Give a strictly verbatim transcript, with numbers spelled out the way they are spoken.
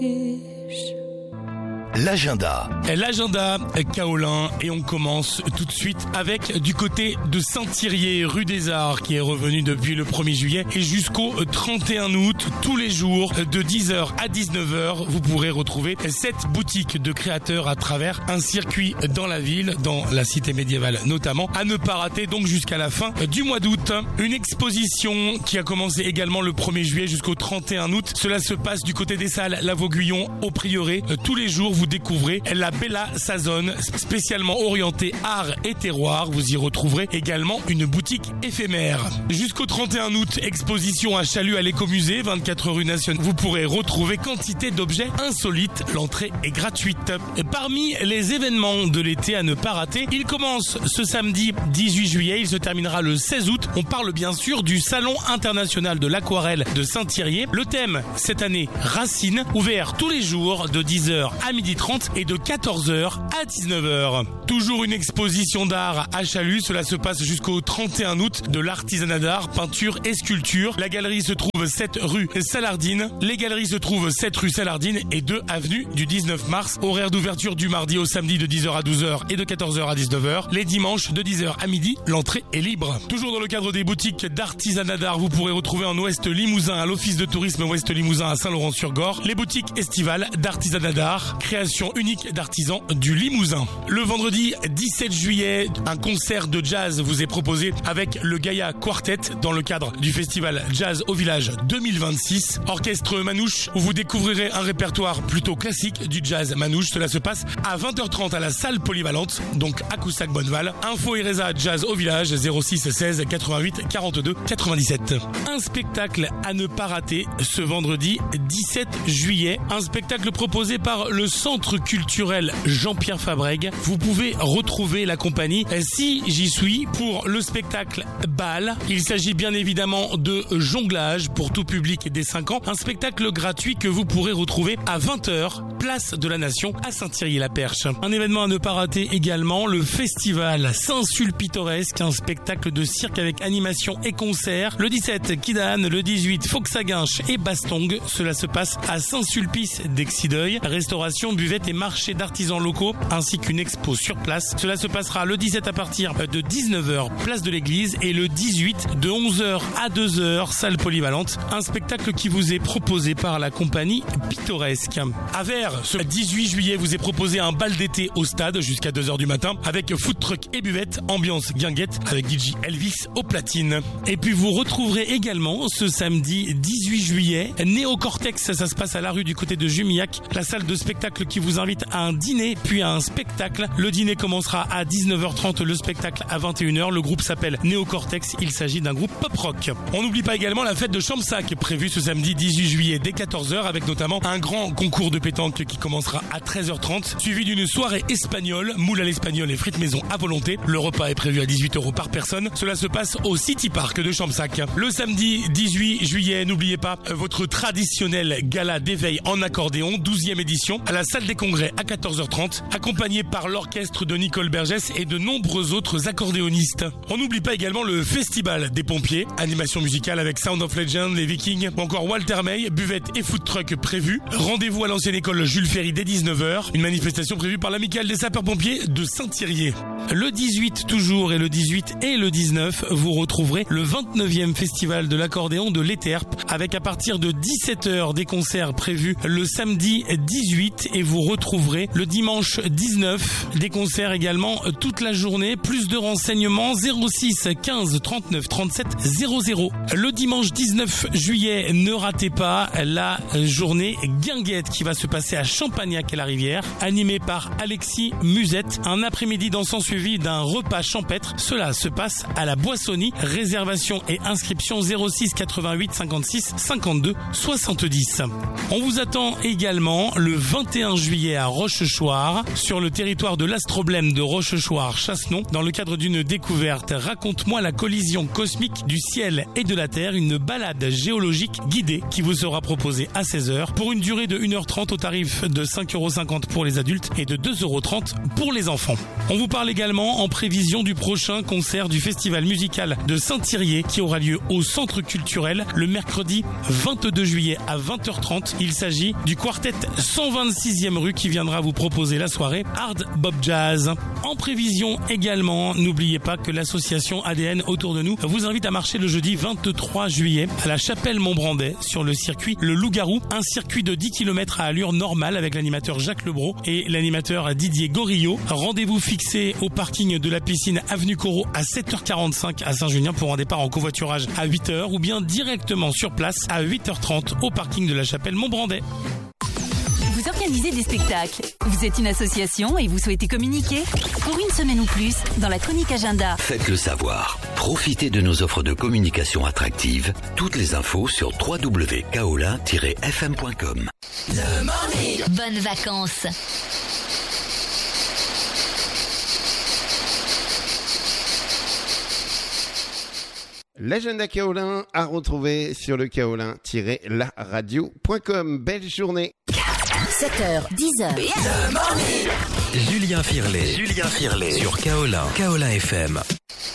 L'agenda. L'agenda Kaolin, et on commence tout de suite avec du côté de Saint-Thirier, rue des Arts, qui est revenu depuis le premier juillet et jusqu'au trente et un août, tous les jours de dix heures à dix-neuf heures, vous pourrez retrouver cette boutique de créateurs à travers un circuit dans la ville, dans la cité médiévale notamment, à ne pas rater donc jusqu'à la fin du mois d'août. Une exposition qui a commencé également le premier juillet jusqu'au trente et un août. Cela se passe du côté des salles La Vauguyon au Prieuré. Tous les jours, vous découvrez la Bella Sazone, spécialement orientée art et terroir. Vous y retrouverez également une boutique éphémère. Jusqu'au trente et un août, exposition à Chalut à l'écomusée, vingt-quatre rue Nationale. Vous pourrez retrouver quantité d'objets insolites. L'entrée est gratuite. Et parmi les événements de l'été à ne pas rater, il commence ce samedi dix-huit juillet, il se terminera le seize août. On parle bien sûr du Salon international de l'aquarelle de Saint-Thirier. Le thème, cette année, Racine, ouvert tous les jours de dix heures à midi trente et de quatorze heures à dix-neuf heures. Toujours une exposition d'art à Chalut, cela se passe jusqu'au trente et un août, de l'artisanat d'art, peinture et sculpture. La galerie se trouve sept rue Salardine. Les galeries se trouvent sept rue Salardine et deux avenue du dix-neuf mars. Horaire d'ouverture du mardi au samedi de dix heures à douze heures et de quatorze heures à dix-neuf heures. Les dimanches de dix heures à midi, l'entrée est libre. Toujours dans le cadre des boutiques d'artisanat d'art, vous pourrez retrouver en Ouest Limousin à l'office de tourisme Ouest Limousin à Saint-Laurent-sur-Gorre les boutiques estivales d'artisanat d'art, création unique d'artisans du Limousin. Le vendredi dix-sept juillet, un concert de jazz vous est proposé avec le Gaïa Quartet dans le cadre du festival Jazz au Village deux mille vingt-six. Orchestre Manouche, où vous découvrirez un répertoire plutôt classique du jazz Manouche. Cela se passe à vingt heures trente à la salle polyvalente, donc à Coussac-Bonneval. Info et résa Jazz au Village zéro six seize quatre-vingt-huit quarante-deux quatre-vingt-dix-sept. Un spectacle à ne pas rater ce vendredi dix-sept juillet. Un spectacle proposé par le Centre culturel Jean-Pierre Fabrègue. Vous pouvez retrouver la compagnie Si j'y suis pour le spectacle Bal. Il s'agit bien évidemment de jonglage pour tout public des cinq ans. Un spectacle gratuit que vous pourrez retrouver à vingt heures, place de la Nation à Saint-Thirier-la-Perche. Un événement à ne pas rater également, le festival Saint-Sulpitoresque, un spectacle de cirque avec animation et concert. Le dix-sept, Kidane, le dix-huit, Foxaguinche et Bastong. Cela se passe à Saint-Sulpice d'Exideuil. Restauration, buvette et marché d'artisans locaux, ainsi qu'une expo sur place. Cela se passera le dix-sept à partir de dix-neuf heures, place de l'église, et le dix-huit de onze heures à deux heures, salle polyvalente. Un spectacle qui vous est proposé par la compagnie Pittoresque. À Vers, ce dix-huit juillet, vous est proposé un bal d'été au stade jusqu'à deux heures du matin avec food truck et buvette, ambiance guinguette avec D J Elvis au platine. Et puis vous retrouverez également ce samedi dix-huit juillet, Néocortex, ça se passe à la rue du côté de Jumillac, la salle de spectacle qui vous invite à un dîner puis à un spectacle. Le dîner commencera à dix-neuf heures trente, le spectacle à vingt et une heures. Le groupe s'appelle Néocortex, il s'agit d'un groupe pop-rock. On n'oublie pas également la fête de Champsac, prévue ce samedi dix-huit juillet dès quatorze heures, avec notamment un grand concours de pétanque qui commencera à treize heures trente, suivi d'une soirée espagnole, moule à l'espagnol et frites maison à volonté. Le repas est prévu à dix-huit euros par personne. Cela se passe au City Park de Champsac. Le samedi dix-huit juillet, n'oubliez pas votre traditionnel gala d'éveil en accordéon, douzième édition, à la salle des congrès à quatorze heures trente, accompagné par l'orchestre de Nicole Bergès et de nombreux autres accordéonistes. On n'oublie pas également le festival des pompiers, animation musicale avec Sound of Legend, les Vikings ou encore Walter May, buvette et food truck prévus. Rendez-vous à l'ancienne école Jules Ferry dès dix-neuf heures, une manifestation prévue par l'amicale des sapeurs-pompiers de Saint-Thirier. Le dix-huit toujours, et le dix-huit et le dix-neuf, vous retrouverez le vingt-neuvième festival de l'accordéon de l'Éterpe, avec à partir de dix-sept heures des concerts prévus le samedi dix-huit, et vous retrouverez le dimanche dix-neuf des concerts également toute la journée. Plus de renseignements zéro six quinze trente-neuf trente-sept zéro zéro. Le dimanche dix-neuf juillet, ne ratez pas la journée guinguette qui va se passer à Champagnac-la-Rivière, animée par Alexis Musette. Un après-midi dansant suivi d'un repas champêtre. Cela se passe à la Boissonnie. Réservation et inscription zéro six quatre-vingt-huit cinquante-six cinquante-deux soixante-dix. On vous attend également le vingt et un juillet à Rochechouart, sur le territoire de l'astroblème de Rochechouart-Chassenon, dans le cadre d'une découverte. Raconte-moi la collision cosmique du ciel et de la Terre, une balade géologique guidée qui vous sera proposée à seize heures pour une durée de une heure trente au tarif de cinq euros cinquante pour les adultes et de deux euros trente pour les enfants. On vous parle également en prévision du prochain concert du festival musical de Saint-Thirier qui aura lieu au Centre culturel le mercredi vingt-deux juillet à vingt heures trente. Il s'agit du quartet cent vingt-sixième rue qui viendra vous proposer la soirée Hard Bop Jazz. En prévision également, n'oubliez pas que l'association A D N Autour de nous vous invite à marcher le jeudi vingt-trois juillet à la Chapelle Montbrandais sur le circuit Le Loup-Garou, un circuit de dix kilomètres à allure normale avec l'animateur Jacques Lebro et l'animateur Didier Gorillo. Rendez-vous fixé au parking de la piscine Avenue Corot à sept heures quarante-cinq à Saint-Junien pour un départ en covoiturage à huit heures ou bien directement sur place à huit heures trente au parking de la Chapelle Montbrandais. Vous organisez des spectacles, vous êtes une association et vous souhaitez communiquer? Pour une semaine ou plus, dans la chronique agenda. Faites-le savoir. Profitez de nos offres de communication attractives. Toutes les infos sur w w w point kaolin tiret f m point com. Le morning. Bonnes vacances. L'agenda Kaolin à retrouver sur le kaolin tiret la radio point com. Belle journée. sept heures, dix heures. Le morning. Julien Firlet. Julien Firlet sur Kaolin. Kaolin F M.